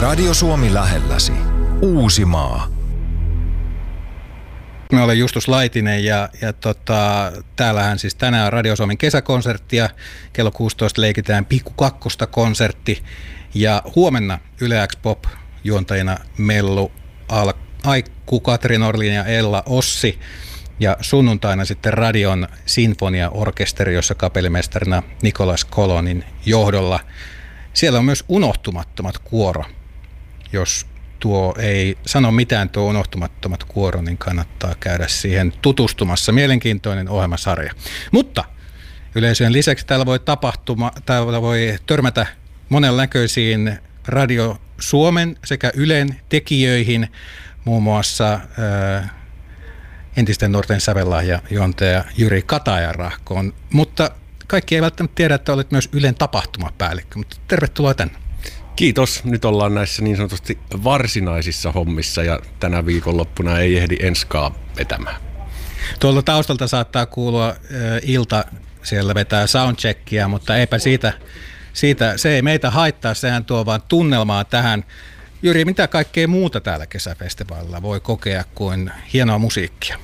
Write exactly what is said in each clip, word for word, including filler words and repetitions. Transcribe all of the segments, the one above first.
Radio Suomi lähelläsi. Uusimaa. Me olen Justus Laitinen ja, ja tota, täällähän siis tänään on Radio Suomen kesäkonsertti ja kello kuusitoista leikitään Pikku Kakkosta konsertti. Ja huomenna Yle X Pop juontajina Mellu, Al, Aikku, Katri Norlin ja Ella Ossi. Ja sunnuntaina sitten Radion sinfoniaorkesteri, jossa kapellimestarina Nicolas Colonin johdolla. Siellä on myös Unohtumattomat kuoro. Jos tuo ei sano mitään tuo Unohtumattomat kuoro, niin kannattaa käydä siihen tutustumassa. Mielenkiintoinen ohjelmasarja. Mutta yleisöjen lisäksi täällä voi tapahtuma, täällä voi törmätä monennäköisiin Radio Suomen sekä Ylen tekijöihin, muun muassa ää, entisten nuorten sävellahjajuontaja Jyri Katajarahkoon. Mutta kaikki ei välttämättä tiedä, että olet myös Ylen tapahtumapäällikkö, mutta tervetuloa tänne. Kiitos. Nyt ollaan näissä niin sanotusti varsinaisissa hommissa ja tänä viikonloppuna ei ehdi enskaan vetämään. Tuolta taustalta saattaa kuulua äh, Ilta, siellä vetää soundcheckia, mutta eipä siitä, siitä, se ei meitä haittaa, sehän tuo vaan tunnelmaa tähän. Jyri, mitä kaikkea muuta täällä kesäfestivaalilla voi kokea kuin hienoa musiikkia?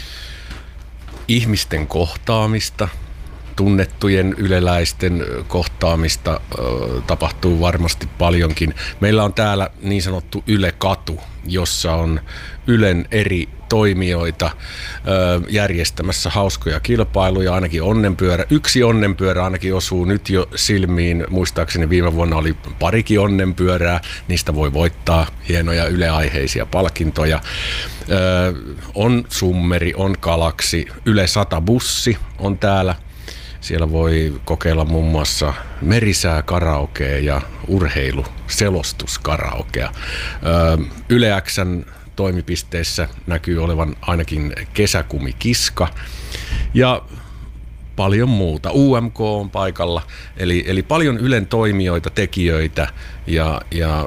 Ihmisten kohtaamista, tunnettujen yleläisten kohtaamista ö, tapahtuu varmasti paljonkin. Meillä on täällä niin sanottu Yle-katu, jossa on Ylen eri toimijoita ö, järjestämässä hauskoja kilpailuja, ainakin onnenpyörä. Yksi onnenpyörä ainakin osuu nyt jo silmiin. Muistaakseni viime vuonna oli parikin onnenpyörää. Niistä voi voittaa hienoja Yle-aiheisia palkintoja. Ö, on Summeri, on Galaksi, Yle sata bussi on täällä. Siellä voi kokeilla muun muassa merisää karaokea ja urheiluselostus karaokea. Yle X:n toimipisteessä näkyy olevan ainakin kesäkumikiska ja paljon muuta. U M K on paikalla, eli, eli paljon Ylen toimijoita, tekijöitä ja, ja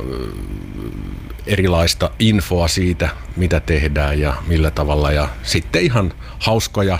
erilaista infoa siitä, mitä tehdään ja millä tavalla. Ja sitten ihan hauskoja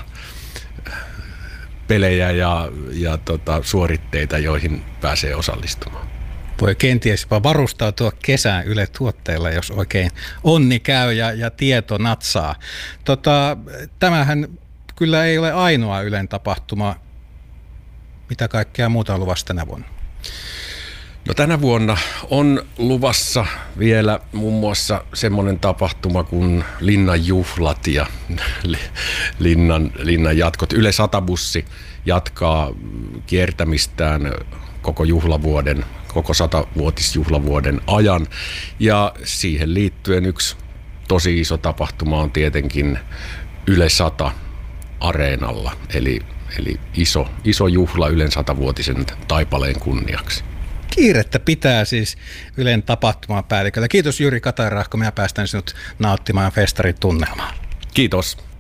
pelejä ja, ja tota, suoritteita, joihin pääsee osallistumaan. Voi kenties jopa varustautua kesään Yle-tuotteilla, jos oikein onni käy ja, ja tieto natsaa. Tota, tämähän kyllä ei ole ainoa Ylen tapahtuma. Mitä kaikkea muuta on luvassa tänä vuonna? No tänä vuonna on luvassa vielä muun muassa semmoinen tapahtuma kuin Linnan juhlat ja Linnan, Linnan jatkot. Yle sata bussi jatkaa kiertämistään koko juhlavuoden, koko satavuotisjuhlavuoden ajan. Ja siihen liittyen yksi tosi iso tapahtuma on tietenkin Yle sata Areenalla, eli, eli iso, iso juhla Ylen satavuotisen taipaleen kunniaksi. Kiirettä pitää siis Ylen tapahtumapäälliköllä. Kiitos Jyri Katajarahko, minä päästän sinut nauttimaan festaritunnelmaa. Kiitos.